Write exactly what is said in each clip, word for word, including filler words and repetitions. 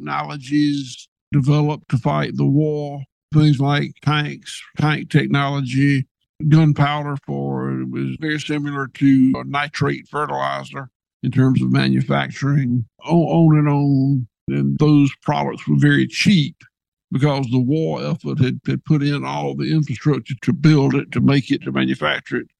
technologies developed to fight the war, things like tanks, tank technology, gunpowder for it was very similar to nitrate fertilizer in terms of manufacturing, on and on. And those products were very cheap because the war effort had, had put in all the infrastructure to build it, to make it, to manufacture it.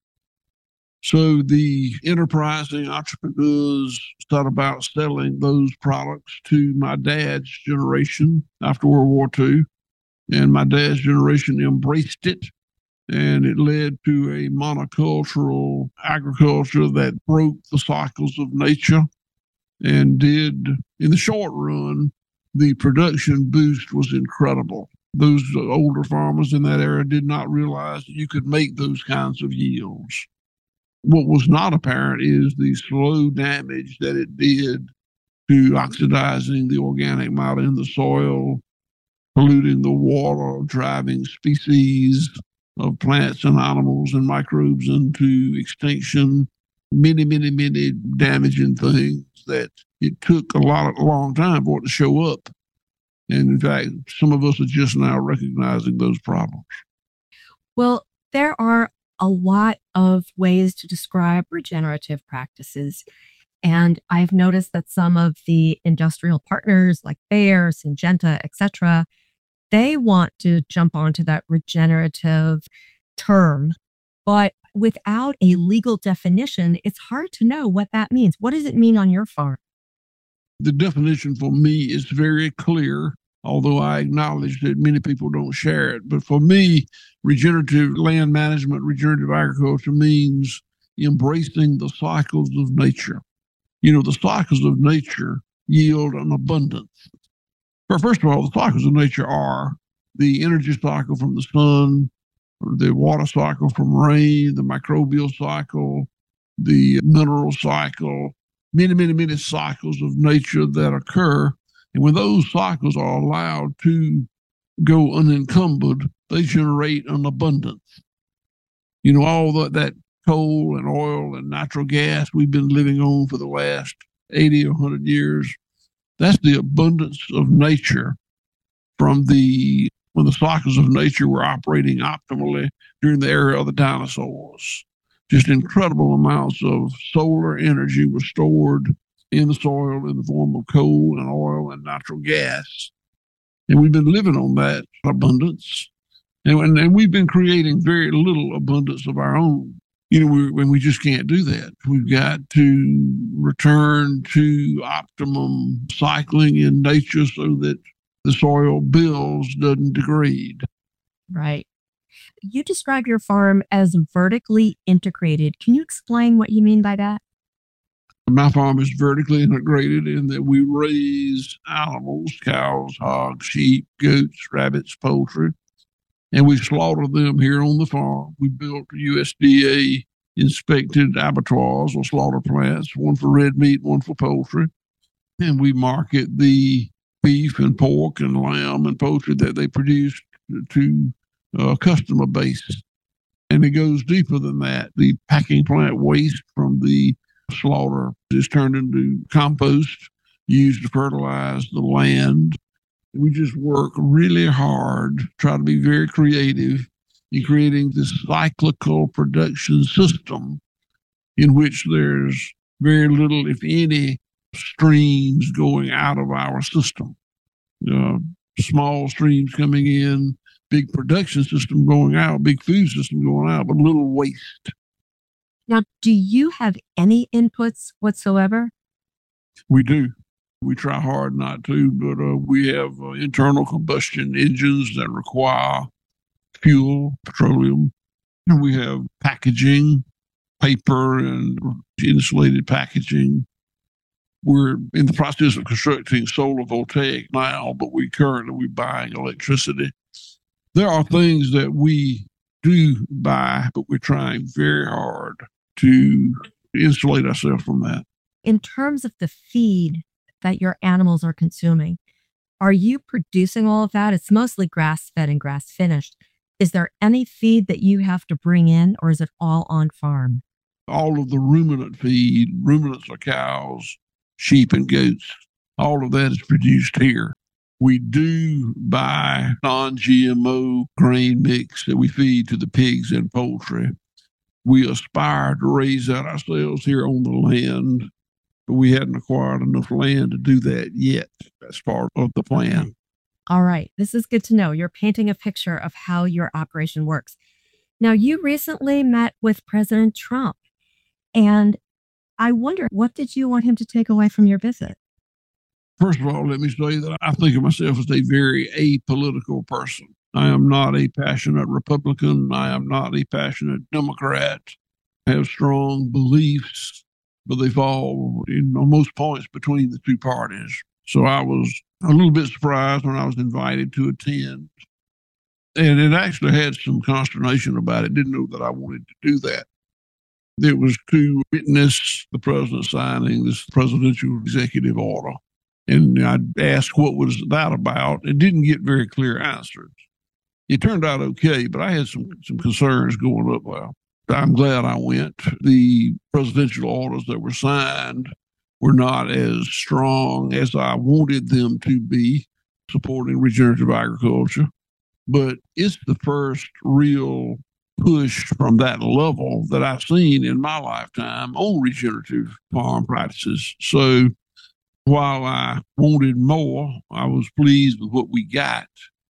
So the enterprising entrepreneurs thought about selling those products to my dad's generation after World War Two. And my dad's generation embraced it. And it led to a monocultural agriculture that broke the cycles of nature and did, in the short run, the production boost was incredible. Those older farmers in that era did not realize that you could make those kinds of yields. What was not apparent is the slow damage that it did to oxidizing the organic matter in the soil, polluting the water, driving species of plants and animals and microbes into extinction, many, many, many damaging things that it took a lot, a long time for it to show up. And in fact, some of us are just now recognizing those problems. Well, there are a lot of ways to describe regenerative practices. And I've noticed that some of the industrial partners like Bayer, Syngenta, et cetera, they want to jump onto that regenerative term. But without a legal definition, it's hard to know what that means. What does it mean on your farm? The definition for me is very clear, although I acknowledge that many people don't share it. But for me, regenerative land management, regenerative agriculture means embracing the cycles of nature. You know, the cycles of nature yield an abundance. First of all, the cycles of nature are the energy cycle from the sun, the water cycle from rain, the microbial cycle, the mineral cycle, many, many, many cycles of nature that occur. And when those cycles are allowed to go unencumbered, they generate an abundance. You know, all the, that coal and oil and natural gas we've been living on for the last eighty or one hundred years, that's the abundance of nature from the, when the cycles of nature were operating optimally during the era of the dinosaurs. Just incredible amounts of solar energy was stored in the soil in the form of coal and oil and natural gas. And we've been living on that abundance. And, and, and we've been creating very little abundance of our own. You know, we, when we just can't do that. We've got to return to optimum cycling in nature so that the soil bills doesn't degrade. Right. You describe your farm as vertically integrated. Can you explain what you mean by that? My farm is vertically integrated in that we raise animals, cows, hogs, sheep, goats, rabbits, poultry, and we slaughter them here on the farm. We built U S D A inspected abattoirs or slaughter plants, one for red meat, one for poultry. And we market the beef and pork and lamb and poultry that they produce to a customer base. And it goes deeper than that. The packing plant waste from the slaughter is turned into compost used to fertilize the land. We just work really hard, try to be very creative in creating this cyclical production system in which there's very little, if any, streams going out of our system. Uh, small streams coming in, big production system going out, big food system going out, but little waste. Now, do you have any inputs whatsoever? We do. We try hard not to, but uh, we have uh, internal combustion engines that require fuel, petroleum. And we have packaging, paper and insulated packaging. We're in the process of constructing solar voltaic now, but we currently we're buying electricity. There are things that we do buy, but we're trying very hard to insulate ourselves from that. In terms of the feed that your animals are consuming, are you producing all of that? It's mostly grass-fed and grass-finished. Is there any feed that you have to bring in, or is it all on farm? All of the ruminant feed, ruminants are cows, sheep, and goats. All of that is produced here. We do buy non-G M O grain mix that we feed to the pigs and poultry. We aspire to raise that ourselves here on the land, but we hadn't acquired enough land to do that yet. That's part of the plan. All right. This is good to know. You're painting a picture of how your operation works. Now, you recently met with President Trump, and I wonder, what did you want him to take away from your visit? First of all, let me say that I think of myself as a very apolitical person. I am not a passionate Republican. I am not a passionate Democrat. I have strong beliefs, but they fall in most points between the two parties. So I was a little bit surprised when I was invited to attend. And it actually had some consternation about it. Didn't know that I wanted to do that. It was to witness the president signing this presidential executive order. And I asked what was that about. It didn't get very clear answers. It turned out okay, but I had some, some concerns going up. Well, I'm glad I went. The presidential orders that were signed were not as strong as I wanted them to be, supporting regenerative agriculture. But it's the first real push from that level that I've seen in my lifetime on regenerative farm practices. So while I wanted more, I was pleased with what we got.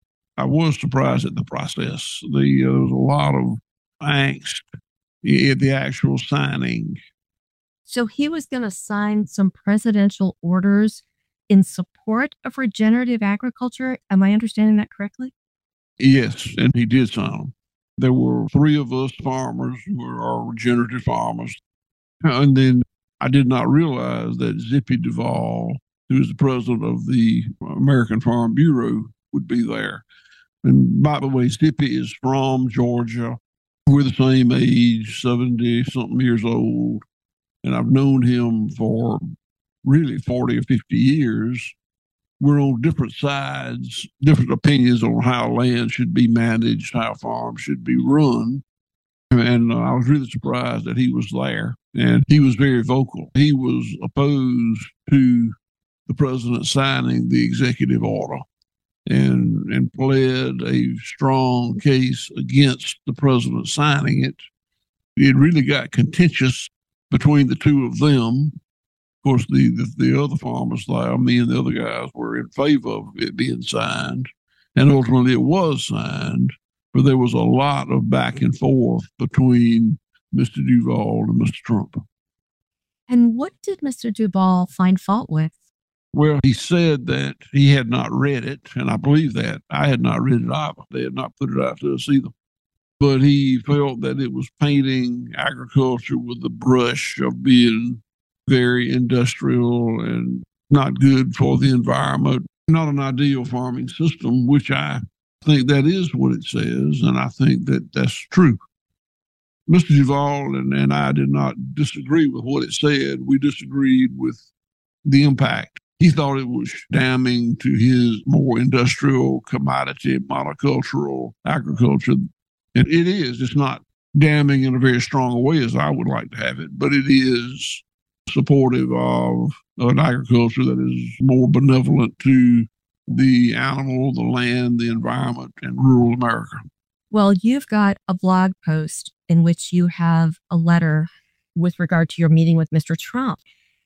I was surprised at the process. The, uh, there was a lot of angst at the actual signing. So he was going to sign some presidential orders in support of regenerative agriculture. Am I understanding that correctly? Yes, and he did sign them. There were three of us farmers who are regenerative farmers. And then I did not realize that Zippy Duvall, who is the president of the American Farm Bureau, would be there. And by the way, Zippy is from Georgia. We're the same age, seventy-something years old. And I've known him for really forty or fifty years. We're on different sides, different opinions on how land should be managed, how farms should be run. And uh, I was really surprised that he was there. And he was very vocal. He was opposed to the president signing the executive order and, and pled a strong case against the president signing it. It really got contentious between the two of them. Of course, the, the, the other farmers, like me and the other guys, were in favor of it being signed. And ultimately it was signed, but there was a lot of back and forth between Mister Duvall and Mister Trump. And what did Mister Duvall find fault with? Well, he said that he had not read it, and I believe that. I had not read it either. They had not put it out to us either. But he felt that it was painting agriculture with the brush of being very industrial and not good for the environment, not an ideal farming system, which I think that is what it says, and I think that that's true. Mister Duvall and, and I did not disagree with what it said. We disagreed with the impact. He thought it was damning to his more industrial, commodity, monocultural agriculture. And it is. It's not damning in a very strong way as I would like to have it, but it is supportive of an agriculture that is more benevolent to the animal, the land, the environment, and rural America. Well, you've got a blog post in which you have a letter with regard to your meeting with Mister Trump.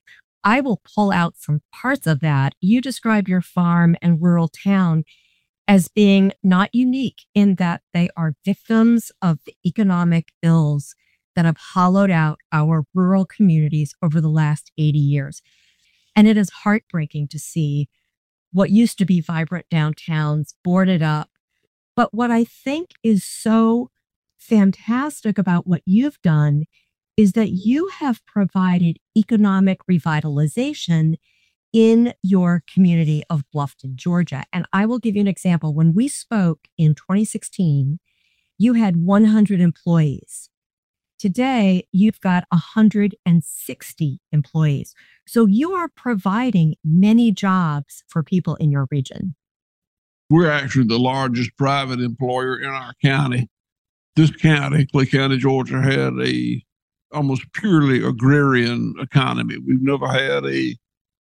I will pull out some parts of that. You describe your farm and rural town as being not unique in that they are victims of the economic ills that have hollowed out our rural communities over the last eighty years. And it is heartbreaking to see what used to be vibrant downtowns boarded up. But what I think is so fantastic about what you've done is that you have provided economic revitalization in your community of Bluffton, Georgia. And I will give you an example. When we spoke in twenty sixteen, you had one hundred employees. Today, you've got one hundred sixty employees. So you are providing many jobs for people in your region. We're actually the largest private employer in our county. This county, Clay County, Georgia, had a almost purely agrarian economy. We've never had a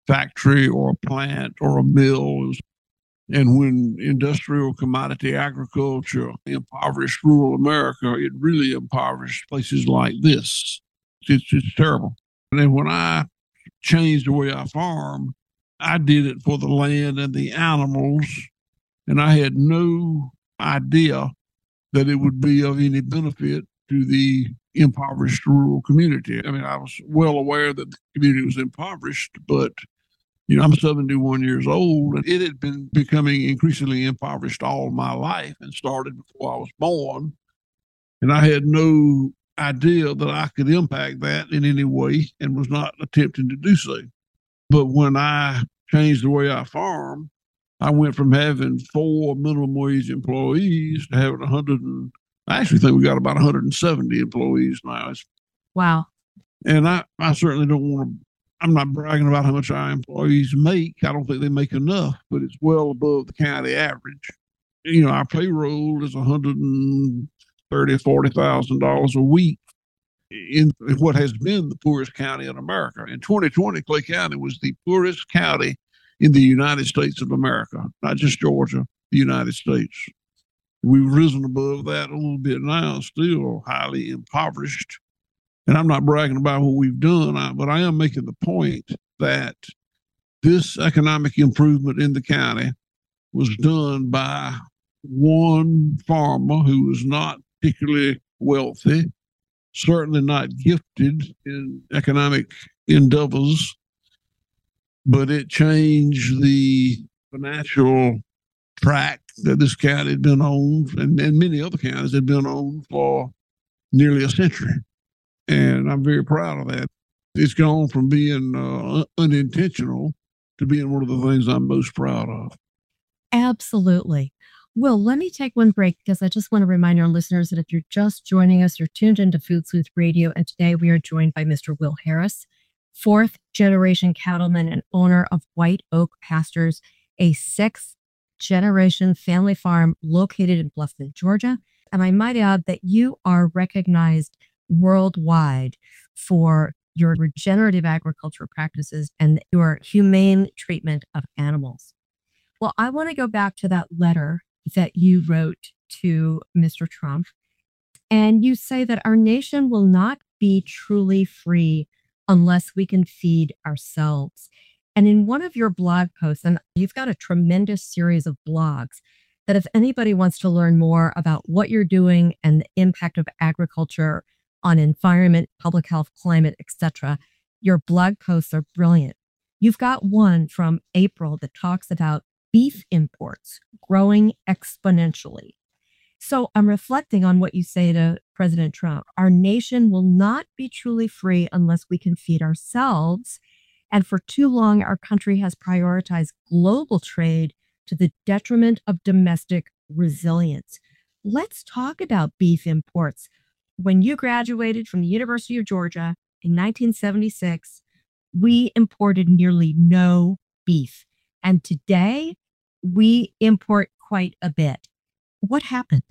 factory or a plant or a mill. And when industrial commodity agriculture impoverished rural America, it really impoverished places like this. It's, it's terrible. And then when I changed the way I farm, I did it for the land and the animals, and I had no idea that it would be of any benefit to the impoverished rural community. I mean, I was well aware that the community was impoverished, but you know, I'm seventy-one years old, and it had been becoming increasingly impoverished all my life and started before I was born. And I had no idea that I could impact that in any way and was not attempting to do so. But when I changed the way I farm, I went from having four minimum wage employees to having one hundred and I actually think we got about one hundred seventy employees now. Wow. And I, I certainly don't want to, I'm not bragging about how much our employees make. I don't think they make enough, but it's well above the county average. You know, our payroll is one hundred thirty thousand dollars, forty thousand dollars a week in what has been the poorest county in America. In twenty twenty, Clay County was the poorest county in the United States of America, not just Georgia, the United States. We've risen above that a little bit now, still highly impoverished. And I'm not bragging about what we've done, but I am making the point that this economic improvement in the county was done by one farmer who was not particularly wealthy, certainly not gifted in economic endeavors, but it changed the financial track that this county had been on, and, and many other counties had been on for nearly a century. And I'm very proud of that. It's gone from being uh, unintentional to being one of the things I'm most proud of. Absolutely. Will, let me take one break because I just want to remind our listeners that if you're just joining us, you're tuned into Food Sleuth Radio, and today we are joined by Mister Will Harris, fourth generation cattleman and owner of White Oak Pastures, a sixth generation family farm located in Bluffton, Georgia. And I might add that you are recognized worldwide for your regenerative agriculture practices and your humane treatment of animals. Well, I want to go back to that letter that you wrote to Mister Trump. And you say that our nation will not be truly free unless we can feed ourselves. And in one of your blog posts, and you've got a tremendous series of blogs, that if anybody wants to learn more about what you're doing and the impact of agriculture on environment, public health, climate, et cetera, your blog posts are brilliant. You've got one from April that talks about beef imports growing exponentially. So I'm reflecting on what you say to President Trump. Our nation will not be truly free unless we can feed ourselves. And for too long, our country has prioritized global trade to the detriment of domestic resilience. Let's talk about beef imports. When you graduated from the University of Georgia in nineteen seventy-six, we imported nearly no beef. And today, we import quite a bit. What happened?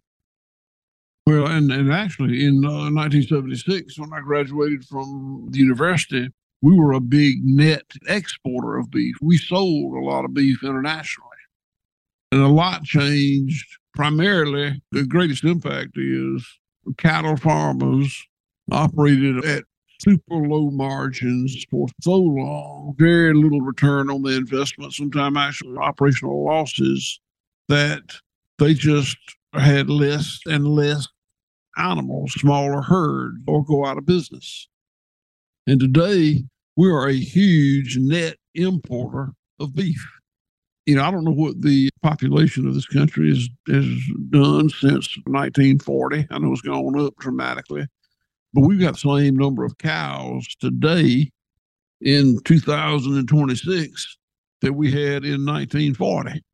Well, and, and actually in uh, nineteen seventy-six, when I graduated from the university, we were a big net exporter of beef. We sold a lot of beef internationally. And a lot changed. Primarily, the greatest impact is cattle farmers operated at super low margins for so long, very little return on the investment, sometimes actually operational losses, that they just had less and less animals, smaller herds, or go out of business. And today, we are a huge net importer of beef. You know, I don't know what the population of this country has, has done since nineteen forty. I know it's gone up dramatically, but we've got the same number of cows today in two thousand twenty-six that we had in nineteen forty.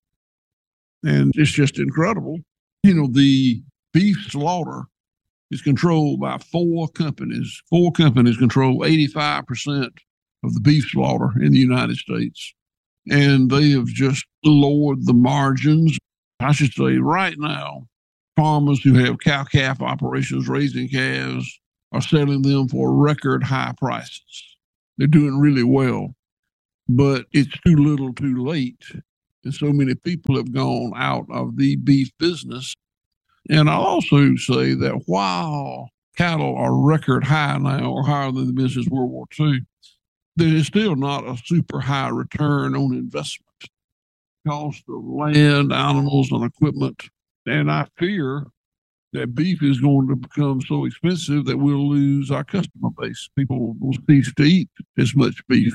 And it's just incredible. You know, the beef slaughter is controlled by four companies. Four companies control eighty-five percent of the beef slaughter in the United States. And they have just lowered the margins. I should say right now, farmers who have cow-calf operations raising calves are selling them for record high prices. They're doing really well. but it's too little too late. And so many people have gone out of the beef business. And I'll also say that while cattle are record high now, or higher than the business World War Two, there is still not a super high return on investment. Cost of land, animals, and equipment. And I fear that beef is going to become so expensive that we'll lose our customer base. People will cease to eat as much beef.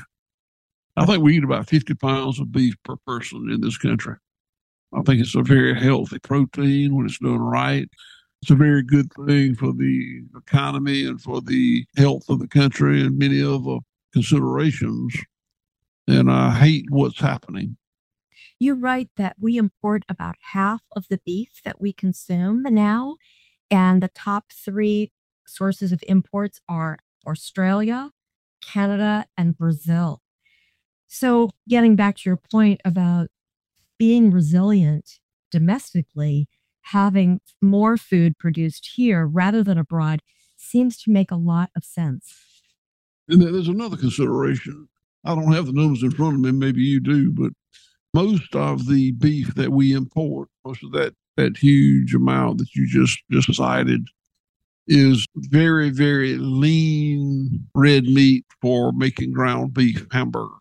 I think we eat about fifty pounds of beef per person in this country. I think it's a very healthy protein when it's done right. It's a very good thing for the economy and for the health of the country and many other considerations. And I hate what's happening. You write that we import about half of the beef that we consume now, and the top three sources of imports are Australia, Canada, and Brazil. So, getting back to your point about being resilient domestically, having more food produced here rather than abroad seems to make a lot of sense. And there's another consideration. I don't have the numbers in front of me, maybe you do, but most of the beef that we import, most of that that huge amount that you just just cited, is very, very lean red meat for making ground beef hamburger.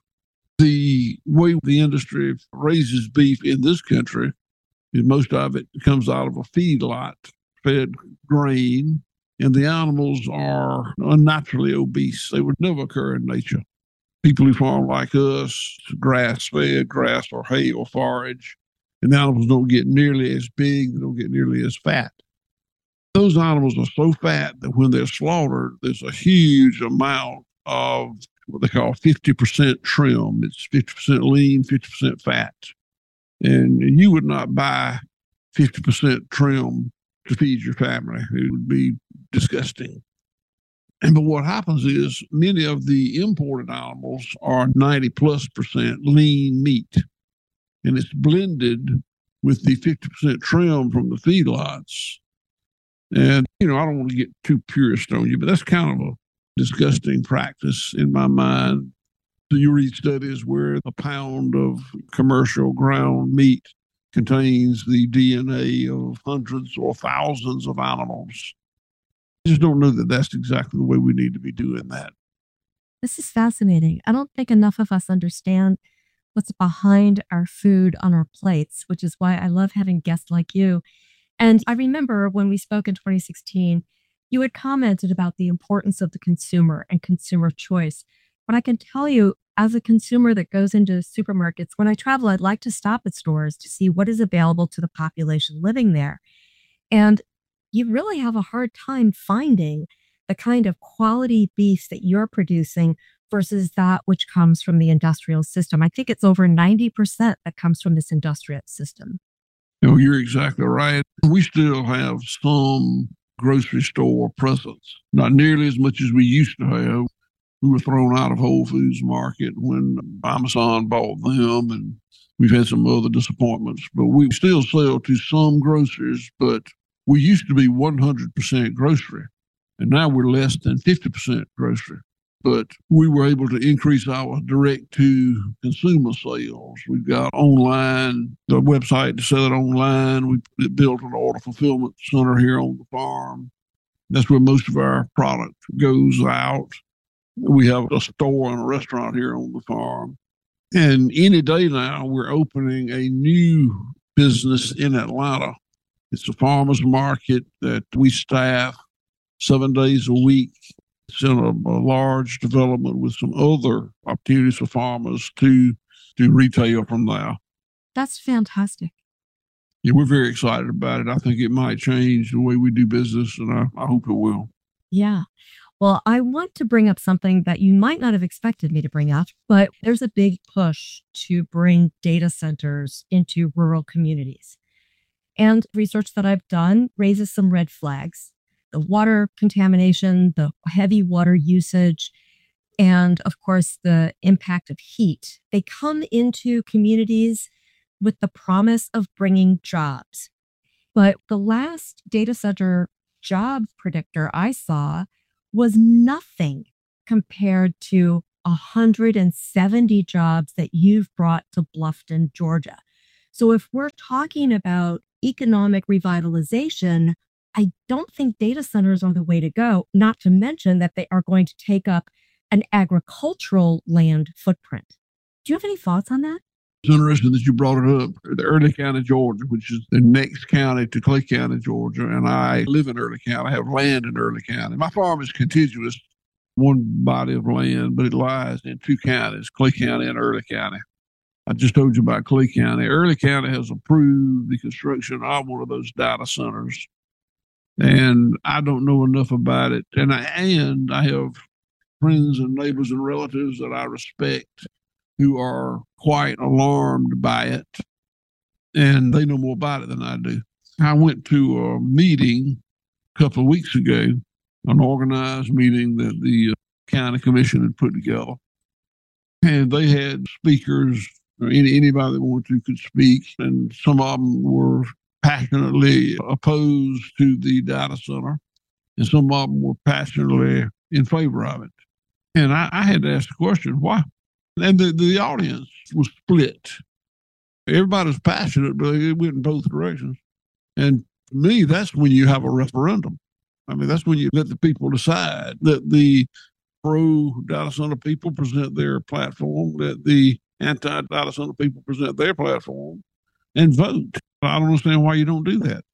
The way the industry raises beef in this country is most of it comes out of a feedlot fed grain, and the animals are unnaturally obese. They would never occur in nature. People who farm like us, grass fed, grass or hay or forage, and the animals don't get nearly as big, they don't get nearly as fat. Those animals are so fat that when they're slaughtered, there's a huge amount of what they call fifty percent trim. It's fifty percent lean, fifty percent fat. And you would not buy fifty percent trim to feed your family. It would be disgusting. And but what happens is many of the imported animals are ninety plus percent lean meat. And it's blended with the fifty percent trim from the feedlots. And, you know, I don't want to get too purist on you, but that's kind of a disgusting practice in my mind. So you read studies where a pound of commercial ground meat contains the D N A of hundreds or thousands of animals. I just don't know that that's exactly the way we need to be doing that. This is fascinating. I don't think enough of us understand what's behind our food on our plates, which is why I love having guests like you. And I remember when we spoke in twenty sixteen, you had commented about the importance of the consumer and consumer choice. But I can tell you, as a consumer that goes into supermarkets, when I travel, I'd like to stop at stores to see what is available to the population living there. And you really have a hard time finding the kind of quality beef that you're producing versus that which comes from the industrial system. I think it's over ninety percent that comes from this industrial system. No, you're exactly right. We still have some grocery store presence, not nearly as much as we used to have. We were thrown out of Whole Foods Market when Amazon bought them, and we've had some other disappointments. But we still sell to some grocers, but we used to be one hundred percent grocery, and now we're less than fifty percent grocery. But we were able to increase our direct-to-consumer sales. We've got online, the website to sell it online. We built an order fulfillment center here on the farm. That's where most of our product goes out. We have a store and a restaurant here on the farm. And any day now, we're opening a new business in Atlanta. It's a farmer's market that we staff seven days a week. It's in a, a large development with some other opportunities for farmers to do retail from there. That's fantastic. Yeah, we're very excited about it. I think it might change the way we do business, and I, I hope it will. Yeah. Well, I want to bring up something that you might not have expected me to bring up, but there's a big push to bring data centers into rural communities. And research that I've done raises some red flags. The water contamination, the heavy water usage, and of course, the impact of heat. They come into communities with the promise of bringing jobs. But the last data center job predictor I saw was nothing compared to one hundred seventy jobs that you've brought to Bluffton, Georgia. So if we're talking about economic revitalization, I don't think data centers are the way to go, not to mention that they are going to take up an agricultural land footprint. Do you have any thoughts on that? It's interesting that you brought it up. The Early County, Georgia, which is the next county to Clay County, Georgia, and I live in Early County. I have land in Early County. My farm is contiguous, one body of land, but it lies in two counties, Clay County and Early County. I just told you about Clay County. Early County has approved the construction of one of those data centers, and I don't know enough about it. And I, and I have friends and neighbors and relatives that I respect who are quite alarmed by it, and they know more about it than I do. I went to a meeting a couple of weeks ago, an organized meeting that the county commission had put together, and they had speakers, or any, anybody that wanted to could speak, and some of them were passionately opposed to the data center, and some of them were passionately in favor of it. And I, I had to ask the question, why? And the, the audience was split. Everybody was passionate, but it went in both directions. And to me, that's when you have a referendum. I mean, that's when you let the people decide, that the pro data center people present their platform, that the anti data center people present their platform, and vote. I don't understand why you don't do that.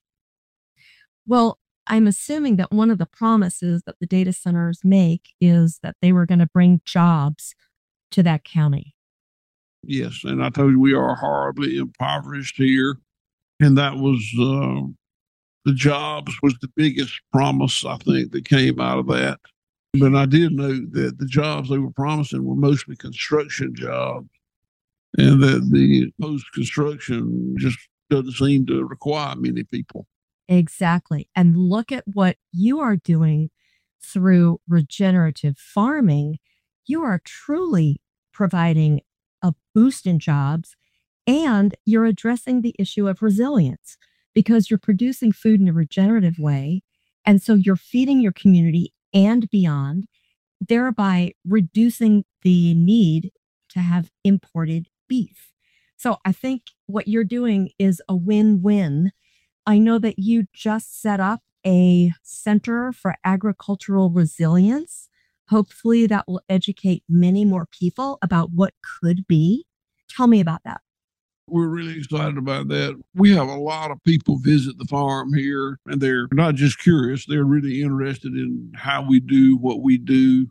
Well, I'm assuming that one of the promises that the data centers make is that they were going to bring jobs to that county. Yes, and I told you we are horribly impoverished here, and that was uh, the jobs was the biggest promise I think that came out of that. But I did note that the jobs they were promising were mostly construction jobs, and that the post construction just doesn't seem to require many people. Exactly. And look at what you are doing through regenerative farming. You are truly providing a boost in jobs, and you're addressing the issue of resilience because you're producing food in a regenerative way. And so you're feeding your community and beyond, thereby reducing the need to have imported beef. So I think what you're doing is a win-win. I know that you just set up a Center for Agricultural Resilience. Hopefully that will educate many more people about what could be. Tell me about that. We're really excited about that. We have a lot of people visit the farm here, and they're not just curious, they're really interested in how we do what we do.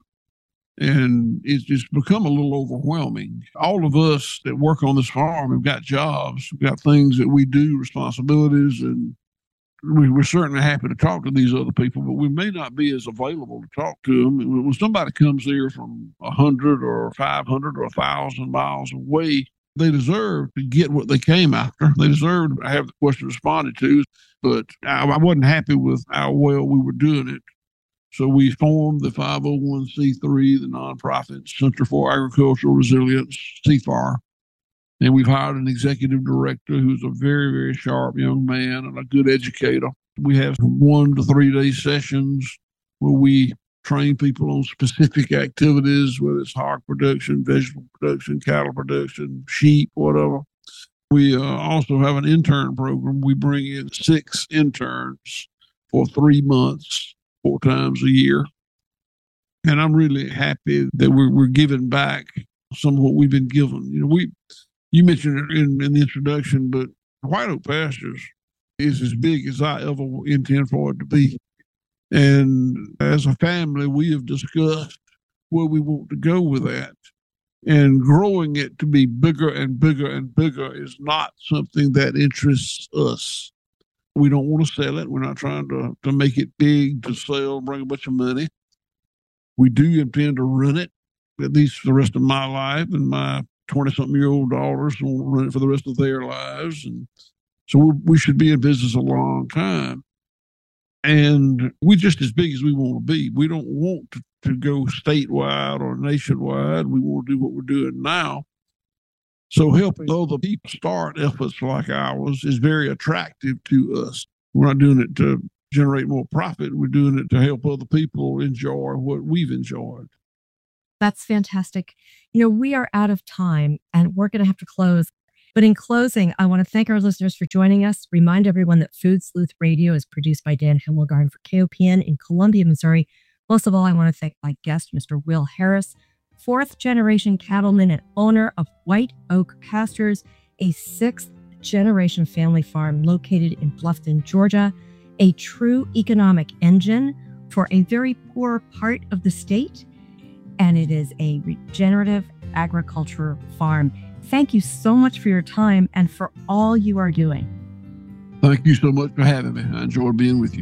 And it's just become a little overwhelming. All of us that work on this farm have got jobs, we've got things that we do, responsibilities, and we, we're certainly happy to talk to these other people, but we may not be as available to talk to them. When somebody comes here from a hundred or five hundred or a thousand miles away, they deserve to get what they came after. They deserve to have the question responded to, but I, I wasn't happy with how well we were doing it. So we formed the five oh one c three, the nonprofit Center for Agricultural Resilience, C F A R. And we've hired an executive director who's a very, very sharp young man and a good educator. We have one to three day sessions where we train people on specific activities, whether it's hog production, vegetable production, cattle production, sheep, whatever. We uh, also have an intern program. We bring in six interns for three months. Four times a year. And I'm really happy that we're, we're giving back some of what we've been given. You know, we, you mentioned it in, in the introduction, but White Oak Pastures is as big as I ever intend for it to be. And as a family, we have discussed where we want to go with that. And growing it to be bigger and bigger and bigger is not something that interests us. We don't want to sell it. We're not trying to, to make it big to sell, bring a bunch of money. We do intend to run it, at least for the rest of my life, and my twenty-something-year-old daughters will run it for the rest of their lives. And so we we should be in business a long time. And we're just as big as we want to be. We don't want to, to go statewide or nationwide. We want to do what we're doing now. So helping other people start efforts like ours is very attractive to us. We're not doing it to generate more profit. We're doing it to help other people enjoy what we've enjoyed. That's fantastic. You know, we are out of time and we're going to have to close. But in closing, I want to thank our listeners for joining us. Remind everyone that Food Sleuth Radio is produced by Dan Himmelgarn for K O P N in Columbia, Missouri. Most of all, I want to thank my guest, Mister Will Harris, fourth generation cattleman and owner of White Oak Pastures, a sixth generation family farm located in Bluffton, Georgia, a true economic engine for a very poor part of the state. And it is a regenerative agriculture farm. Thank you so much for your time and for all you are doing. Thank you so much for having me. I enjoyed being with you.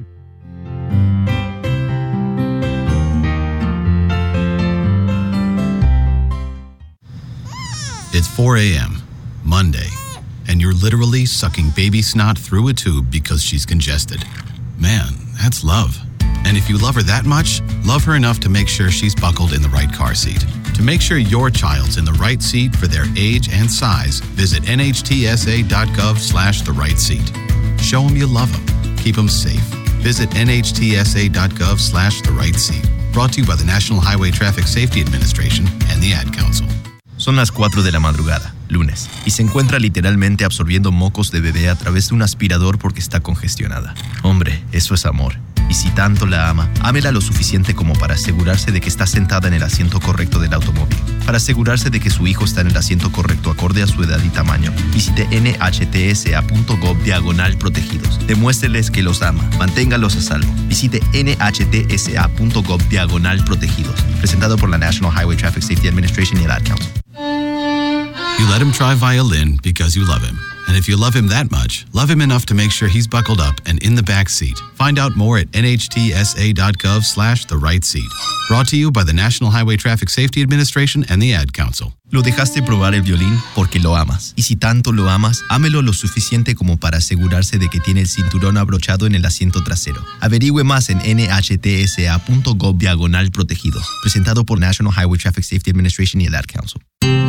It's four a.m., Monday, and you're literally sucking baby snot through a tube because she's congested. Man, that's love. And if you love her that much, love her enough to make sure she's buckled in the right car seat. To make sure your child's in the right seat for their age and size, visit nhtsa.gov slash the right seat. Show them you love them. Keep them safe. Visit nhtsa.gov slash the right seat. Brought to you by the National Highway Traffic Safety Administration and the Ad Council. Son las cuatro de la madrugada, lunes, y se encuentra literalmente absorbiendo mocos de bebé a través de un aspirador porque está congestionada. Hombre, eso es amor. Y si tanto la ama, ámela lo suficiente como para asegurarse de que está sentada en el asiento correcto del automóvil, para asegurarse de que su hijo está en el asiento correcto acorde a su edad y tamaño. Visite nhtsa.gov diagonal protegidos. Demuéstreles que los ama. Manténgalos a salvo. Visite nhtsa.gov diagonal protegidos. Presentado por la National Highway Traffic Safety Administration y el Ad Council. You let him try violin because you love him. And if you love him that much, love him enough to make sure he's buckled up and in the back seat. Find out more at nhtsa.gov slash the right seat. Brought to you by the National Highway Traffic Safety Administration and the Ad Council. Lo dejaste probar el violín porque lo amas. Y si tanto lo amas, ámelo lo suficiente como para asegurarse de que tiene el cinturón abrochado en el asiento trasero. Averigüe más en nhtsa.gov diagonal protegidos. Presentado por National Highway Traffic Safety Administration y el Ad Council.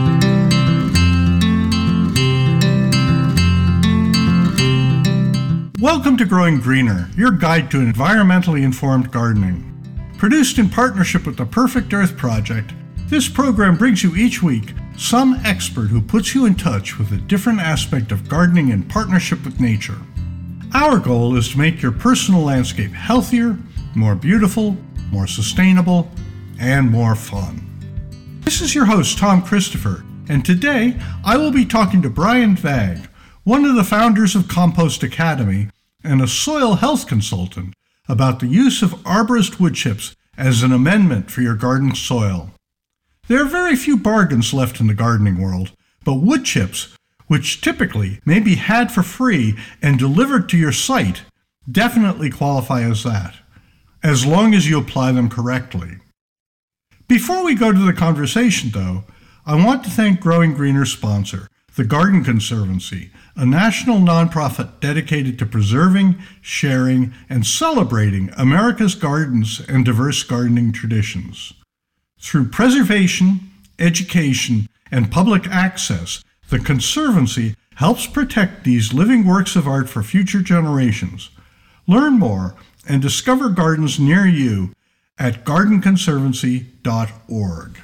Welcome to Growing Greener, your guide to environmentally informed gardening. Produced in partnership with the Perfect Earth Project, this program brings you each week some expert who puts you in touch with a different aspect of gardening in partnership with nature. Our goal is to make your personal landscape healthier, more beautiful, more sustainable, and more fun. This is your host, Tom Christopher, and today I will be talking to Brian Vagg, one of the founders of Compost Academy and a soil health consultant, about the use of arborist wood chips as an amendment for your garden soil. There are very few bargains left in the gardening world, but wood chips, which typically may be had for free and delivered to your site, definitely qualify as that, as long as you apply them correctly. Before we go to the conversation, though, I want to thank Growing Greener's sponsor, the Garden Conservancy, a national nonprofit dedicated to preserving, sharing, and celebrating America's gardens and diverse gardening traditions. Through preservation, education, and public access, the Conservancy helps protect these living works of art for future generations. Learn more and discover gardens near you at garden conservancy dot org.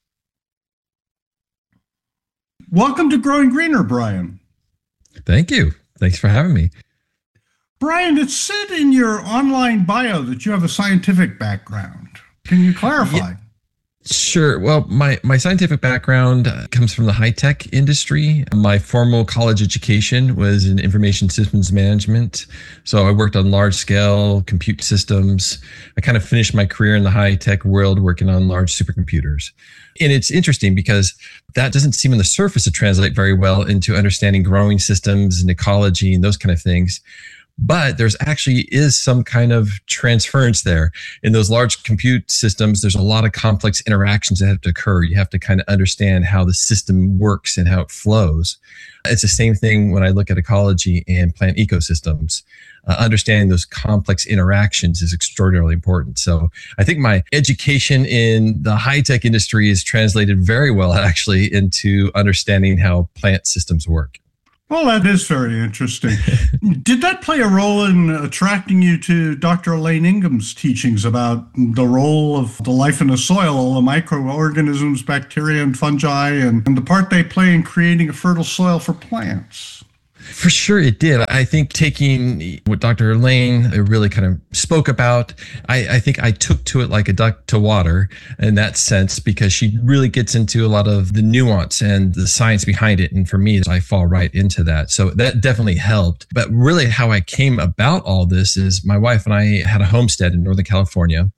Welcome to Growing Greener, Brian. Thank you. Thanks for having me. Brian, it said in your online bio that you have a scientific background. Can you clarify? Yeah, sure. Well, my, my scientific background comes from the high-tech industry. My formal college education was in information systems management. So I worked on large-scale compute systems. I kind of finished my career in the high-tech world working on large supercomputers. And it's interesting because that doesn't seem on the surface to translate very well into understanding growing systems and ecology and those kind of things. But there's actually is some kind of transference there. In those large compute systems, there's a lot of complex interactions that have to occur. You have to kind of understand how the system works and how it flows. It's the same thing when I look at ecology and plant ecosystems. Uh, understanding those complex interactions is extraordinarily important. So I think my education in the high-tech industry is translated very well, actually, into understanding how plant systems work. Well, that is very interesting. Did that play a role in attracting you to Doctor Elaine Ingham's teachings about the role of the life in the soil, all the microorganisms, bacteria, and fungi, and, and the part they play in creating a fertile soil for plants? For sure it did. I think taking what Doctor Elaine really kind of spoke about, I, I think I took to it like a duck to water in that sense, because she really gets into a lot of the nuance and the science behind it. And for me, I fall right into that. So that definitely helped. But really how I came about all this is my wife and I had a homestead in Northern California,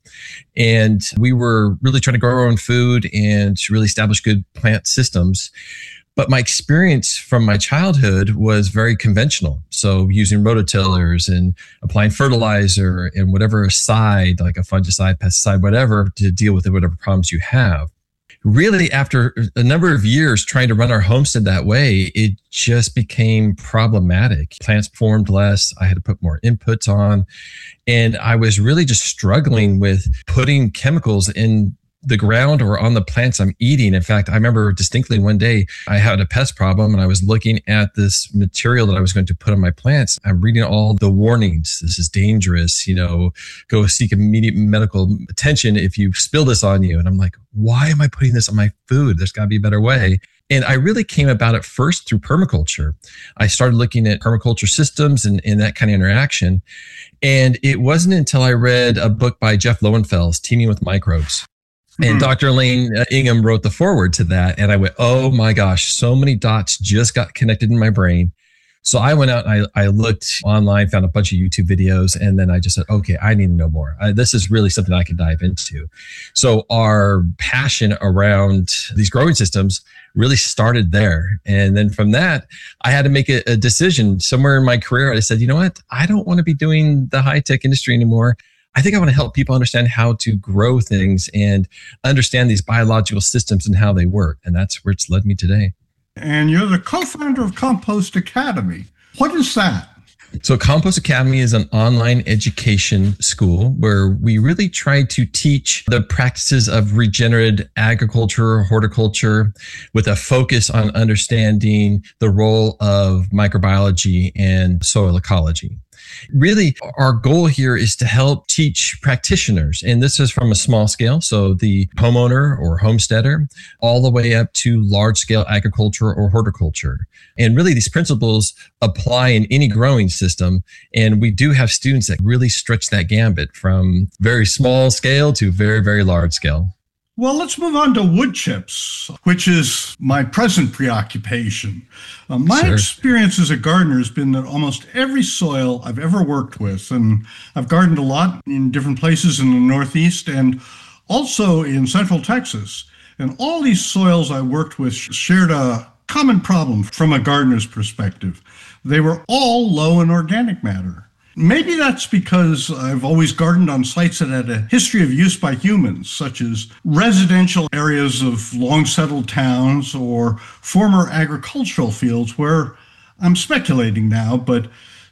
and we were really trying to grow our own food and really establish good plant systems. But my experience from my childhood was very conventional. So using rototillers and applying fertilizer and whatever aside, like a fungicide, pesticide, whatever, to deal with whatever problems you have. Really, after a number of years trying to run our homestead that way, it just became problematic. Plants formed less. I had to put more inputs on. And I was really just struggling with putting chemicals in the ground or on the plants I'm eating. In fact, I remember distinctly one day I had a pest problem and I was looking at this material that I was going to put on my plants. I'm reading all the warnings. This is dangerous, you know, go seek immediate medical attention if you spill this on you. And I'm like, why am I putting this on my food? There's got to be a better way. And I really came about it first through permaculture. I started looking at permaculture systems and, and that kind of interaction. And it wasn't until I read a book by Jeff Lowenfels, Teaming with Microbes. And Doctor Elaine Ingham wrote the foreword to that. And I went, oh my gosh, so many dots just got connected in my brain. So I went out and I, I looked online, found a bunch of YouTube videos, and then I just said, okay, I need to know more. I, this is really something I can dive into. So our passion around these growing systems really started there. And then from that, I had to make a, a decision somewhere in my career. I said, you know what? I don't want to be doing the high-tech industry anymore. I think I want to help people understand how to grow things and understand these biological systems and how they work. And that's where it's led me today. And you're the co-founder of Compost Academy. What is that? So Compost Academy is an online education school where we really try to teach the practices of regenerative agriculture, horticulture, with a focus on understanding the role of microbiology and soil ecology. Really, our goal here is to help teach practitioners, and this is from a small scale, so the homeowner or homesteader, all the way up to large-scale agriculture or horticulture. And really, these principles apply in any growing system, and we do have students that really stretch that gambit from very small scale to very, very large scale. Well, let's move on to wood chips, which is my present preoccupation. Uh, my Sure. experience as a gardener has been that almost every soil I've ever worked with, and I've gardened a lot in different places in the Northeast and also in Central Texas. And all these soils I worked with shared a common problem from a gardener's perspective. They were all low in organic matter. Maybe that's because I've always gardened on sites that had a history of use by humans, such as residential areas of long-settled towns or former agricultural fields where, I'm speculating now, but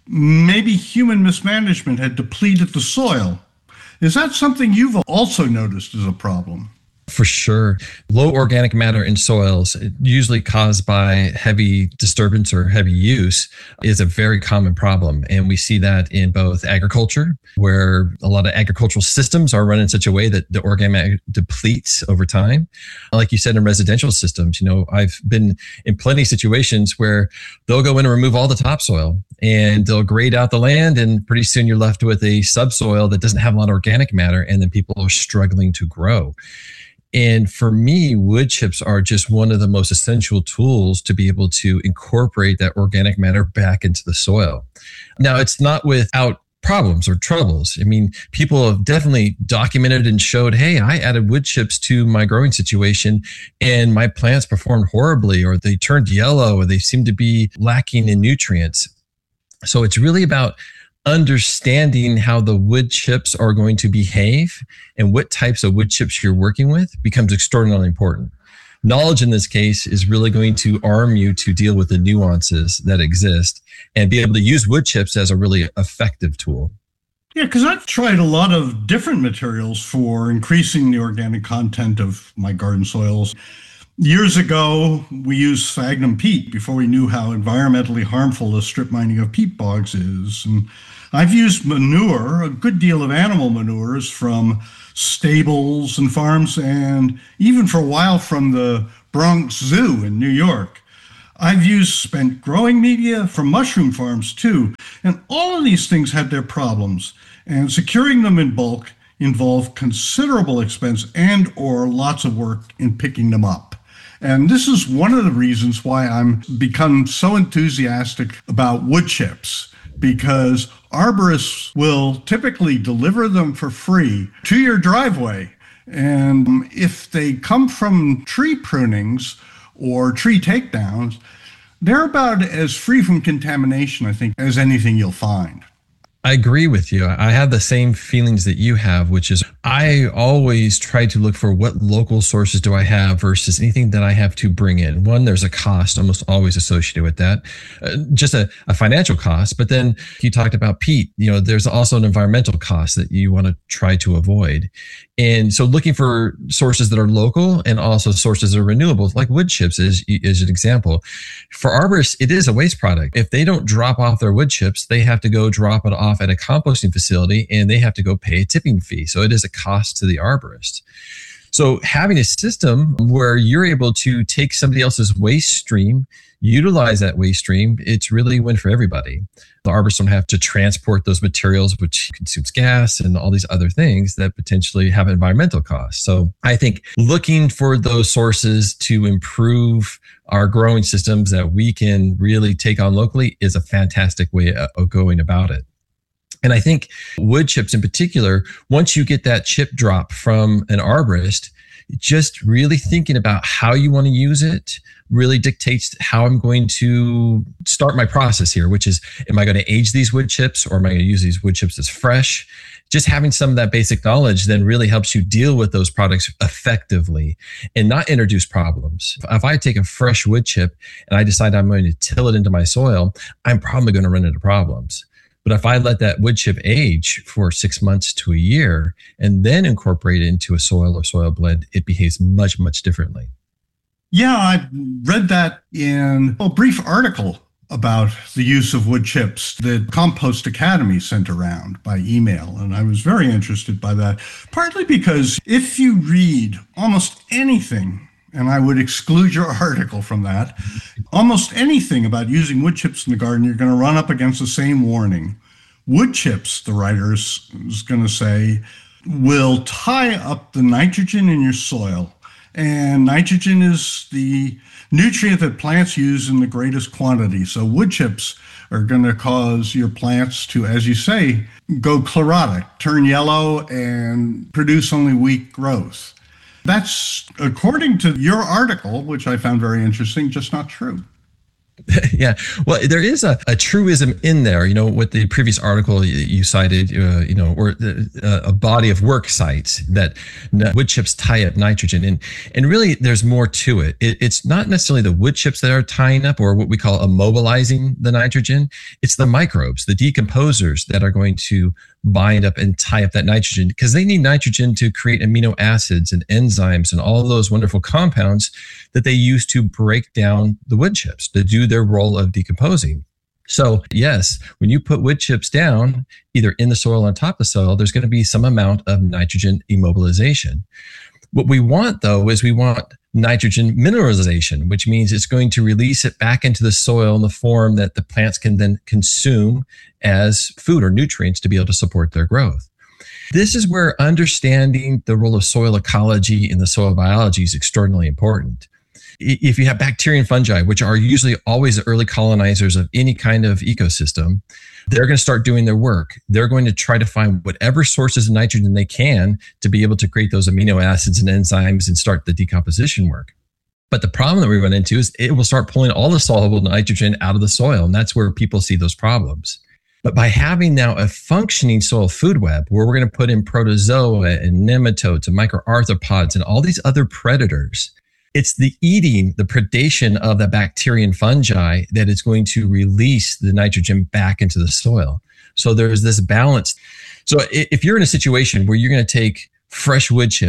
maybe human mismanagement had depleted the soil. Is that something you've also noticed as a problem? For sure. Low organic matter in soils, usually caused by heavy disturbance or heavy use, is a very common problem. And we see that in both agriculture, where a lot of agricultural systems are run in such a way that the organic matter depletes over time. Like you said, in residential systems, you know, I've been in plenty of situations where they'll go in and remove all the topsoil and they'll grade out the land, and pretty soon you're left with a subsoil that doesn't have a lot of organic matter, and then people are struggling to grow. And for me, wood chips are just one of the most essential tools to be able to incorporate that organic matter back into the soil. Now, it's not without problems or troubles. I mean, people have definitely documented and showed, hey, I added wood chips to my growing situation and my plants performed horribly, or they turned yellow, or they seem to be lacking in nutrients. So it's really about understanding how the wood chips are going to behave and what types of wood chips you're working with becomes extraordinarily important. Knowledge in this case is really going to arm you to deal with the nuances that exist and be able to use wood chips as a really effective tool. Yeah, because I've tried a lot of different materials for increasing the organic content of my garden soils. Years ago, we used sphagnum peat before we knew how environmentally harmful the strip mining of peat bogs is. And I've used manure, a good deal of animal manures from stables and farms, and even for a while from the Bronx Zoo in New York. I've used spent growing media from mushroom farms too. And all of these things had their problems. And securing them in bulk involved considerable expense and or lots of work in picking them up. And this is one of the reasons why I'm become so enthusiastic about wood chips, because arborists will typically deliver them for free to your driveway. And if they come from tree prunings or tree takedowns, they're about as free from contamination, I think, as anything you'll find. I agree with you. I have the same feelings that you have, which is I always try to look for what local sources do I have versus anything that I have to bring in. One, there's a cost almost always associated with that, uh, just a, a financial cost. But then you talked about peat. You know, there's also an environmental cost that you want to try to avoid. And so looking for sources that are local and also sources that are renewable, like wood chips is, is an example. For arborists, it is a waste product. If they don't drop off their wood chips, they have to go drop it off at a composting facility and they have to go pay a tipping fee. So it is a cost to the arborist. So having a system where you're able to take somebody else's waste stream, utilize that waste stream, it's really a win for everybody. The arborists don't have to transport those materials, which consumes gas and all these other things that potentially have environmental costs. So I think looking for those sources to improve our growing systems that we can really take on locally is a fantastic way of going about it. And I think wood chips in particular, once you get that chip drop from an arborist, just really thinking about how you want to use it really dictates how I'm going to start my process here, which is, am I going to age these wood chips or am I going to use these wood chips as fresh? Just having some of that basic knowledge then really helps you deal with those products effectively and not introduce problems. If I take a fresh wood chip and I decide I'm going to till it into my soil, I'm probably going to run into problems. But if I let that wood chip age for six months to a year and then incorporate it into a soil or soil blend, it behaves much, much differently. Yeah, I read that in a brief article about the use of wood chips that Compost Academy sent around by email. And I was very interested by that, partly because if you read almost anything, and I would exclude your article from that, almost anything about using wood chips in the garden, you're going to run up against the same warning. Wood chips, the writer is going to say, will tie up the nitrogen in your soil. And nitrogen is the nutrient that plants use in the greatest quantity. So wood chips are going to cause your plants to, as you say, go chlorotic, turn yellow, and produce only weak growth. That's, according to your article, which I found very interesting, just not true. Yeah, well, there is a, a truism in there, you know, with the previous article you cited, uh, you know, or uh, a body of work cites that wood chips tie up nitrogen. And, and really, there's more to it. it. It's not necessarily the wood chips that are tying up or what we call immobilizing the nitrogen. It's the microbes, the decomposers that are going to bind up and tie up that nitrogen because they need nitrogen to create amino acids and enzymes and all those wonderful compounds that they use to break down the wood chips to do their role of decomposing. So yes, when you put wood chips down, either in the soil or on top of the soil, there's going to be some amount of nitrogen immobilization. What we want though is we want nitrogen mineralization, which means it's going to release it back into the soil in the form that the plants can then consume as food or nutrients to be able to support their growth. This is where understanding the role of soil ecology in the soil biology is extraordinarily important. If you have bacteria and fungi, which are usually always the early colonizers of any kind of ecosystem, they're going to start doing their work. They're going to try to find whatever sources of nitrogen they can to be able to create those amino acids and enzymes and start the decomposition work. But the problem that we run into is it will start pulling all the soluble nitrogen out of the soil, and that's where people see those problems. But by having now a functioning soil food web where we're going to put in protozoa and nematodes and microarthropods and all these other predators, it's the eating, the predation of the bacteria and fungi that is going to release the nitrogen back into the soil. So there's this balance. So if you're in a situation where you're going to take fresh wood chip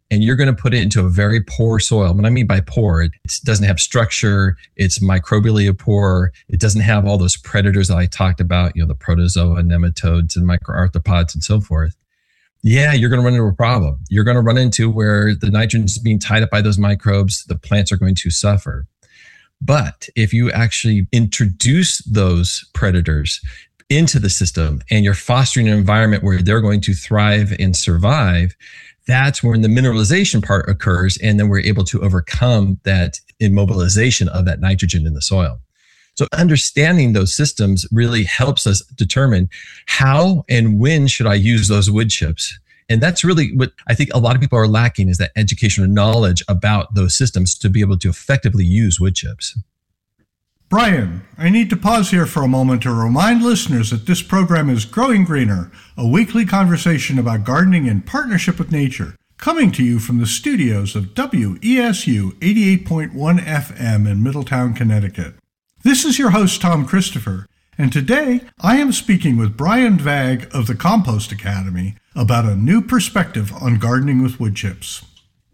and you're going to put it into a very poor soil. What I mean by poor, it doesn't have structure, it's microbially poor, it doesn't have all those predators that I talked about, you know, the protozoa, nematodes, and microarthropods and so forth. Yeah, you're going to run into a problem. You're going to run into where the nitrogen is being tied up by those microbes, the plants are going to suffer. But if you actually introduce those predators into the system and you're fostering an environment where they're going to thrive and survive, that's when the mineralization part occurs, and then we're able to overcome that immobilization of that nitrogen in the soil. So understanding those systems really helps us determine how and when should I use those wood chips. And that's really what I think a lot of people are lacking, is that educational knowledge about those systems to be able to effectively use wood chips. Brian, I need to pause here for a moment to remind listeners that this program is Growing Greener, a weekly conversation about gardening in partnership with nature, coming to you from the studios of W E S U eighty-eight point one F M in Middletown, Connecticut. This is your host, Tom Christopher, and today I am speaking with Brian Vag of the Compost Academy about a new perspective on gardening with wood chips.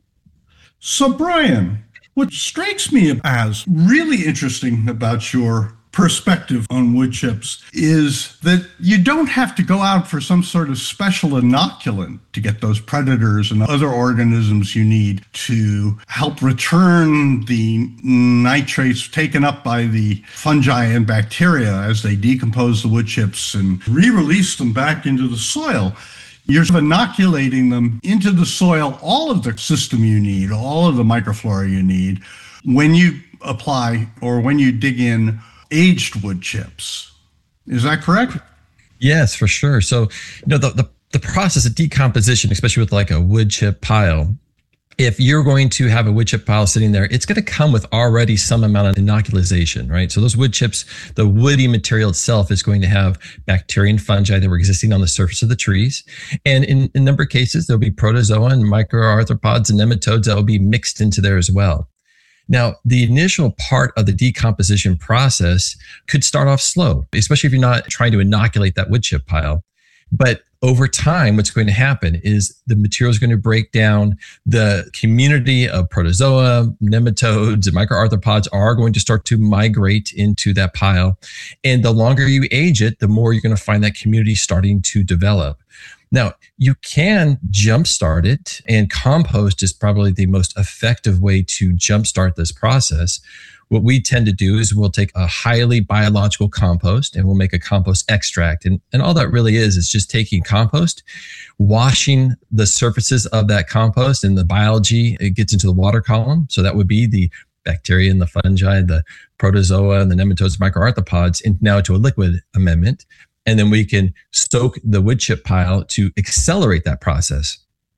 So, Brian, what strikes me as really interesting about your perspective on wood chips is that you don't have to go out for some sort of special inoculant to get those predators and other organisms you need to help return the nitrates taken up by the fungi and bacteria as they decompose the wood chips and re-release them back into the soil. You're inoculating them into the soil, all of the system you need, all of the microflora you need, when you apply or when you dig in aged wood chips. Is that correct? Yes, for sure. So, you know, the, the, the process of decomposition, especially with like a wood chip pile, if you're going to have a wood chip pile sitting there, it's going to come with already some amount of inoculation, right? So those wood chips, the woody material itself is going to have bacteria and fungi that were existing on the surface of the trees. And in, in a number of cases, there'll be protozoa and microarthropods and nematodes that will be mixed into there as well. Now, the initial part of the decomposition process could start off slow, especially if you're not trying to inoculate that wood chip pile. But over time, what's going to happen is the material is going to break down. The community of protozoa, nematodes, and microarthropods are going to start to migrate into that pile. And the longer you age it, the more you're going to find that community starting to develop. Now, you can jumpstart it, and compost is probably the most effective way to jumpstart this process. What we tend to do is we'll take a highly biological compost and we'll make a compost extract. And, and all that really is, is just taking compost, washing the surfaces of that compost, and the biology, it gets into the water column. So that would be the bacteria and the fungi, the protozoa and the nematodes, microarthropods, and now to a liquid amendment. And then we can soak the wood chip pile to accelerate that process.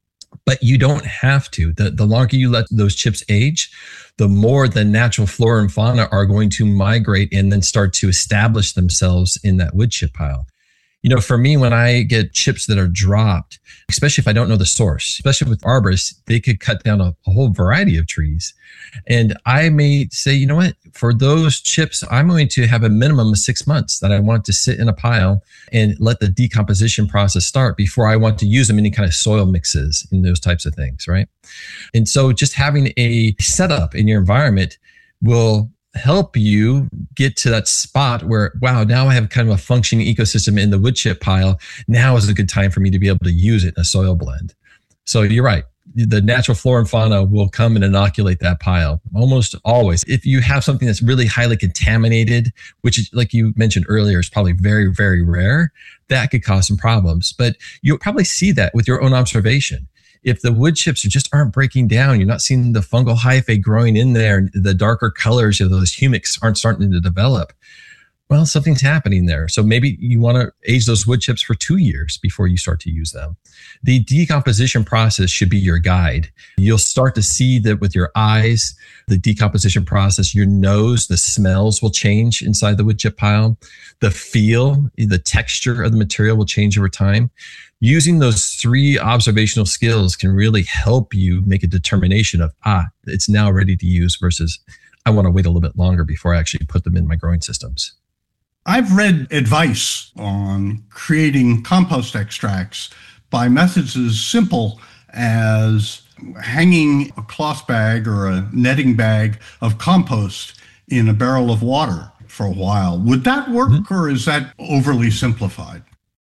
But you don't have to. The, the longer you let those chips age, the more the natural flora and fauna are going to migrate and then start to establish themselves in that wood chip pile. You know, for me, when I get chips that are dropped, especially if I don't know the source, especially with arborists, they could cut down a, a whole variety of trees. And I may say, you know what, for those chips, I'm going to have a minimum of six months that I want to sit in a pile and let the decomposition process start before I want to use them in any kind of soil mixes and those types of things, right? And so just having a setup in your environment will help you get to that spot where, wow, now I have kind of a functioning ecosystem in the wood chip pile. Now is a good time for me to be able to use it in a soil blend. So you're right. The natural flora and fauna will come and inoculate that pile almost always. If you have something that's really highly contaminated, which, like you mentioned earlier, is probably very, very rare, that could cause some problems. But you'll probably see that with your own observation. If the wood chips just aren't breaking down, you're not seeing the fungal hyphae growing in there, the darker colors of those humics aren't starting to develop, well, something's happening there. So maybe you want to age those wood chips for two years before you start to use them. The decomposition process should be your guide. You'll start to see that with your eyes, the decomposition process, your nose, the smells will change inside the wood chip pile. The feel, the texture of the material will change over time. Using those three observational skills can really help you make a determination of, ah, it's now ready to use versus I want to wait a little bit longer before I actually put them in my growing systems. I've read advice on creating compost extracts by methods as simple as hanging a cloth bag or a netting bag of compost in a barrel of water for a while. Would that work, mm-hmm. or is that overly simplified?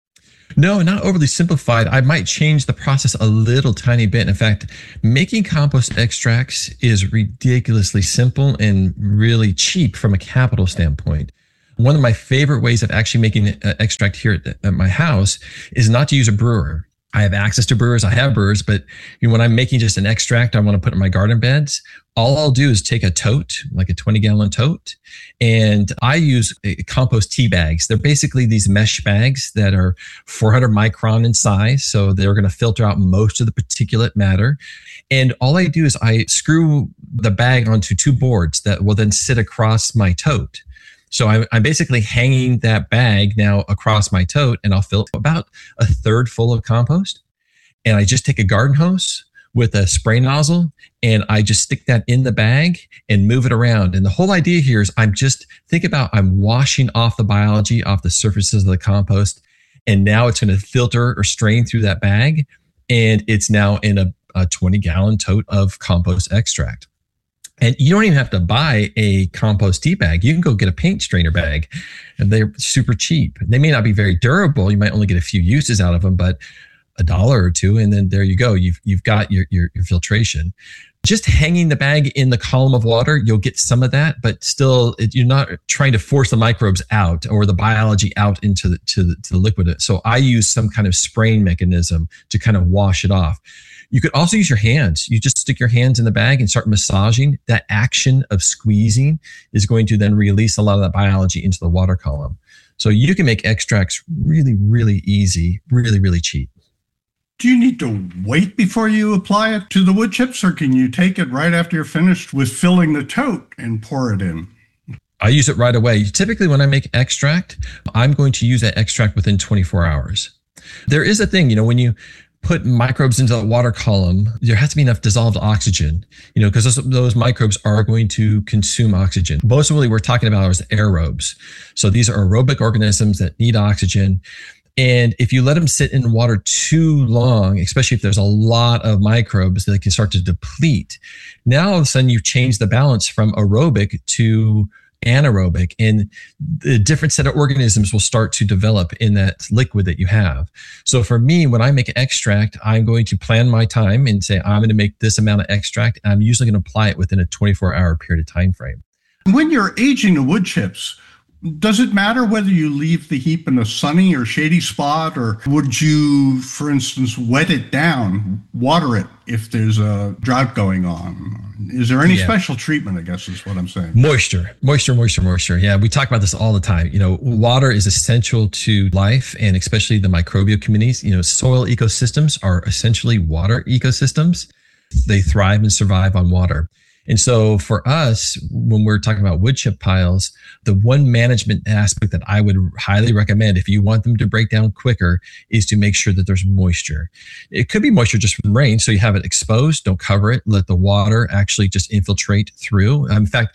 No, not overly simplified. I might change the process a little tiny bit. In fact, making compost extracts is ridiculously simple and really cheap from a capital standpoint. One of my favorite ways of actually making an extract here at, the, at my house is not to use a brewer. I have access to brewers. I have brewers, but you know, when I'm making just an extract I want to put in my garden beds, all I'll do is take a tote, like a twenty gallon tote, and I use compost tea bags. They're basically these mesh bags that are four hundred micron in size. So they're going to filter out most of the particulate matter. And all I do is I screw the bag onto two boards that will then sit across my tote. So I'm, I'm basically hanging that bag now across my tote, and I'll fill about a third full of compost. And I just take a garden hose with a spray nozzle, and I just stick that in the bag and move it around. And the whole idea here is I'm just, think about, I'm washing off the biology off the surfaces of the compost. And now it's going to filter or strain through that bag. And it's now in a, a twenty gallon tote of compost extract. And you don't even have to buy a compost tea bag. You can go get a paint strainer bag, and they're super cheap. They may not be very durable. You might only get a few uses out of them, but a dollar or two, and then there you go. You've you've got your, your your filtration. Just hanging the bag in the column of water, you'll get some of that, but still, it, you're not trying to force the microbes out or the biology out into the to the, to the liquid. So I use some kind of spraying mechanism to kind of wash it off. You could also use your hands. You just stick your hands in the bag and start massaging. That action of squeezing is going to then release a lot of that biology into the water column. So you can make extracts really, really easy, really, really cheap. Do you need to wait before you apply it to the wood chips, or can you take it right after you're finished with filling the tote and pour it in? I use it right away. Typically, when I make extract, I'm going to use that extract within twenty-four hours. There is a thing, you know, when you put microbes into the water column, there has to be enough dissolved oxygen, you know, because those, those microbes are going to consume oxygen. Most really we're talking about is aerobes. So these are aerobic organisms that need oxygen. And if you let them sit in water too long, especially if there's a lot of microbes, they can start to deplete. Now all of a sudden you've changed the balance from aerobic to anaerobic, and the different set of organisms will start to develop in that liquid that you have. So for me, when I make an extract, I'm going to plan my time and say, I'm going to make this amount of extract. And I'm usually going to apply it within a twenty-four hour period of time frame. When you're aging the wood chips, does it matter whether you leave the heap in a sunny or shady spot, or would you, for instance, wet it down, water it if there's a drought going on? Is there any yeah. special treatment, I guess is what I'm saying? Moisture, moisture, moisture, moisture. Yeah, we talk about this all the time. You know, water is essential to life, and especially the microbial communities. You know, soil ecosystems are essentially water ecosystems. They thrive and survive on water. And so for us, when we're talking about wood chip piles, the one management aspect that I would highly recommend if you want them to break down quicker is to make sure that there's moisture. It could be moisture just from rain, so you have it exposed, don't cover it, let the water actually just infiltrate through. In fact,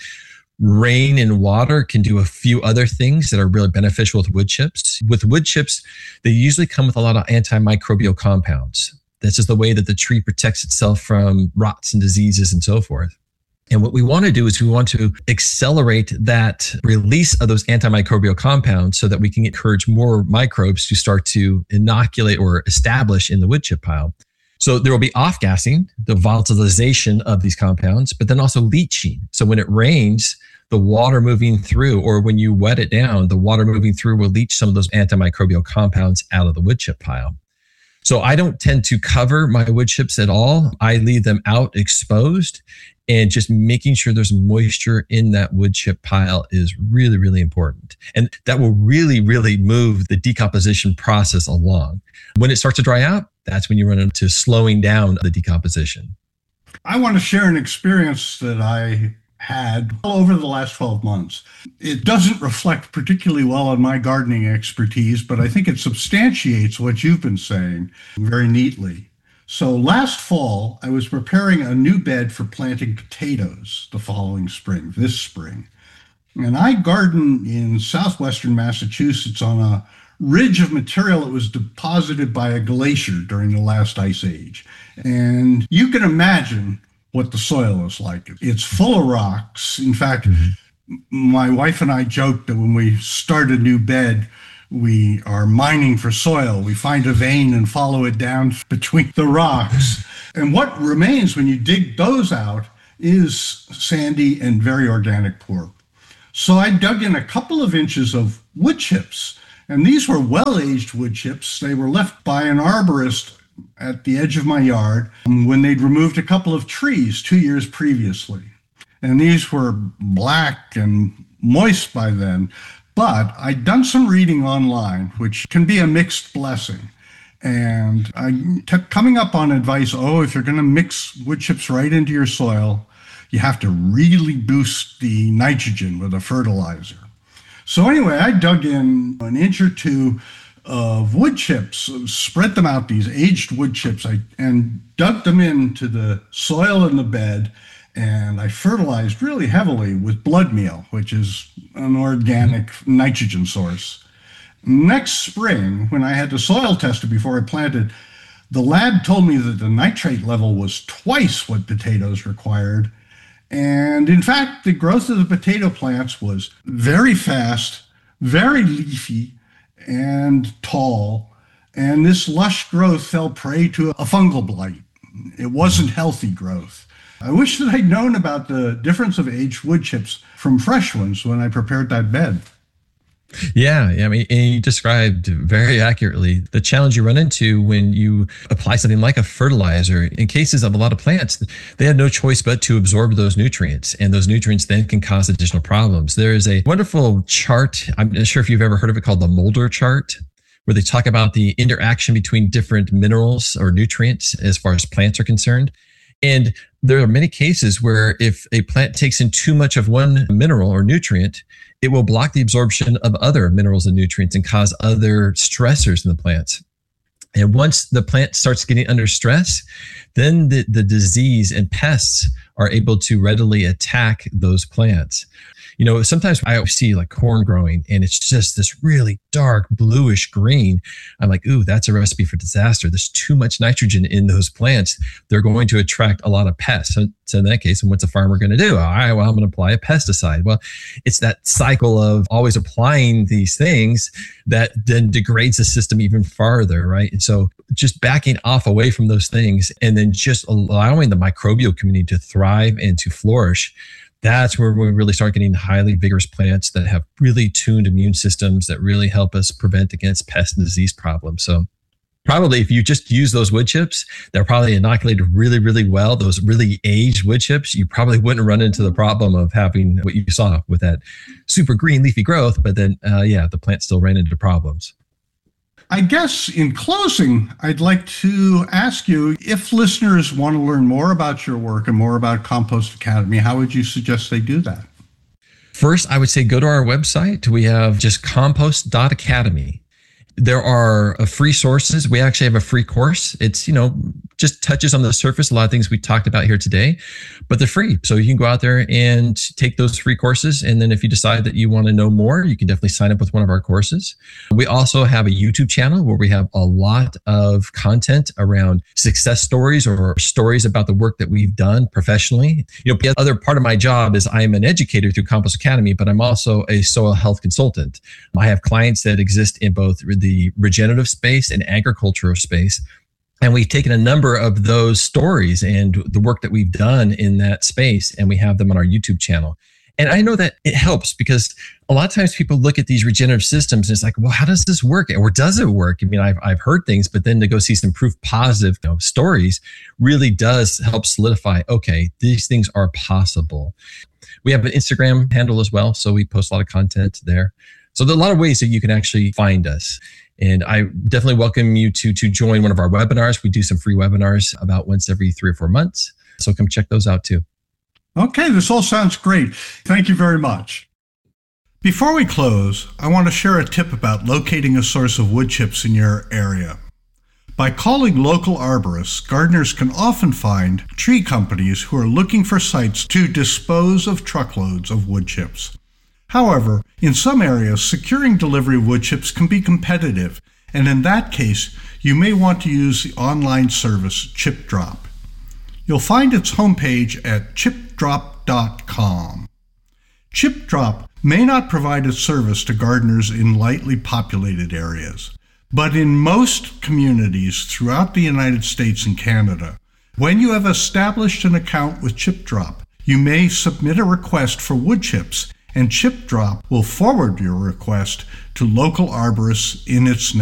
rain and water can do a few other things that are really beneficial with wood chips. With wood chips, they usually come with a lot of antimicrobial compounds. This is the way that the tree protects itself from rots and diseases and so forth. And what we want to do is we want to accelerate that release of those antimicrobial compounds so that we can encourage more microbes to start to inoculate or establish in the wood chip pile. So there will be off-gassing, the volatilization of these compounds, but then also leaching. So when it rains, the water moving through, or when you wet it down, the water moving through will leach some of those antimicrobial compounds out of the wood chip pile. So I don't tend to cover my wood chips at all. I leave them out exposed, and just making sure there's moisture in that wood chip pile is really, really important. And that will really, really move the decomposition process along. When it starts to dry out, that's when you run into slowing down the decomposition. I want to share an experience that I had all over the last twelve months. It doesn't reflect particularly well on my gardening expertise, but I think it substantiates what you've been saying very neatly. So last fall, I was preparing a new bed for planting potatoes the following spring, this spring. And I garden in southwestern Massachusetts on a ridge of material that was deposited by a glacier during the last ice age. And you can imagine what the soil is like. It's full of rocks. In fact, mm-hmm. my wife and I joked that when we start a new bed, we are mining for soil. We find a vein and follow it down between the rocks. And what remains when you dig those out is sandy and very organic poor. So I dug in a couple of inches of wood chips, and these were well-aged wood chips. They were left by an arborist at the edge of my yard when they'd removed a couple of trees two years previously. And these were black and moist by then. But I'd done some reading online, which can be a mixed blessing. And I kept coming up on advice, oh, if you're going to mix wood chips right into your soil, you have to really boost the nitrogen with a fertilizer. So anyway, I dug in an inch or two of wood chips, spread them out, these aged wood chips, I, and dug them into the soil in the bed. And I fertilized really heavily with blood meal, which is an organic nitrogen source. Next spring, when I had the soil tested before I planted, the lab told me that the nitrate level was twice what potatoes required. And in fact, the growth of the potato plants was very fast, very leafy, and tall. And this lush growth fell prey to a fungal blight. It wasn't healthy growth. I wish that I'd known about the difference of aged wood chips from fresh ones when I prepared that bed. Yeah, I mean, and you described very accurately the challenge you run into when you apply something like a fertilizer. In cases of a lot of plants, they have no choice but to absorb those nutrients, and those nutrients then can cause additional problems. There is a wonderful chart, I'm not sure if you've ever heard of it, called the Mulder chart, where they talk about the interaction between different minerals or nutrients as far as plants are concerned. And there are many cases where if a plant takes in too much of one mineral or nutrient, it will block the absorption of other minerals and nutrients and cause other stressors in the plants. And once the plant starts getting under stress, then the, the disease and pests are able to readily attack those plants. You know, sometimes I see like corn growing and it's just this really dark bluish green. I'm like, ooh, that's a recipe for disaster. There's too much nitrogen in those plants. They're going to attract a lot of pests. So, so in that case, what's a farmer going to do? All right, well, I'm going to apply a pesticide. Well, it's that cycle of always applying these things that then degrades the system even farther, right? And so just backing off away from those things and then just allowing the microbial community to thrive and to flourish. That's where we really start getting highly vigorous plants that have really tuned immune systems that really help us prevent against pest and disease problems. So probably if you just use those wood chips, they're probably inoculated really, really well. Those really aged wood chips, you probably wouldn't run into the problem of having what you saw with that super green leafy growth. But then, uh, yeah, the plant still ran into problems. I guess in closing, I'd like to ask you, if listeners want to learn more about your work and more about Compost Academy, how would you suggest they do that? First, I would say go to our website. We have just compost dot academy. There are uh, free sources. We actually have a free course. It's, you know, just touches on the surface, a lot of things we talked about here today, but they're free. So you can go out there and take those free courses. And then if you decide that you want to know more, you can definitely sign up with one of our courses. We also have a YouTube channel where we have a lot of content around success stories or stories about the work that we've done professionally. You know, the other part of my job is I'm an educator through Compost Academy, but I'm also a soil health consultant. I have clients that exist in both the regenerative space and agricultural space. And we've taken a number of those stories and the work that we've done in that space, and we have them on our YouTube channel. And I know that it helps because a lot of times people look at these regenerative systems and it's like, well, how does this work? Or does it work? I mean, I've, I've heard things, but then to go see some proof positive, you know, stories really does help solidify, okay, these things are possible. We have an Instagram handle as well, so we post a lot of content there. So there are a lot of ways that you can actually find us. And I definitely welcome you to, to join one of our webinars. We do some free webinars about once every three or four months. So come check those out too. Okay, this all sounds great. Thank you very much. Before we close, I want to share a tip about locating a source of wood chips in your area. By calling local arborists, gardeners can often find tree companies who are looking for sites to dispose of truckloads of wood chips. However, in some areas, securing delivery of wood chips can be competitive, and in that case, you may want to use the online service ChipDrop. You'll find its homepage at chip drop dot com. ChipDrop may not provide its service to gardeners in lightly populated areas, but in most communities throughout the United States and Canada, when you have established an account with ChipDrop, you may submit a request for wood chips, and ChipDrop will forward your request to local arborists in its network.